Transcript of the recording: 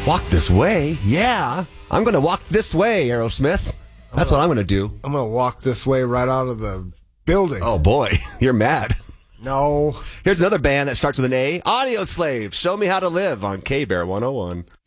Walk this way? Yeah. I'm going to walk this way, Aerosmith. That's what I'm going to do. I'm going to walk this way right out of the building. Oh, boy. You're mad. No. Here's another band that starts with an A. Audio Slave. Show me how to live on K-Bear 101.